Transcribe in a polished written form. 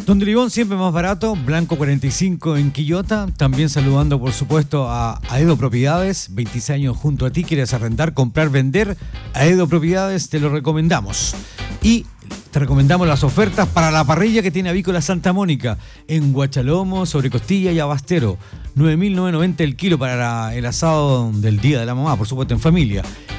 Don Limón siempre más barato, Blanco 45 en Quillota. También saludando, por supuesto, a Edo Propiedades, 26 años junto a ti. ¿Quieres arrendar, comprar, vender? A Edo Propiedades te lo recomendamos. Y te recomendamos las ofertas para la parrilla que tiene Avícola Santa Mónica en Guachalomo, Sobrecostilla y Abastero. 9.990 el kilo para el asado del Día de la Mamá, por supuesto en familia.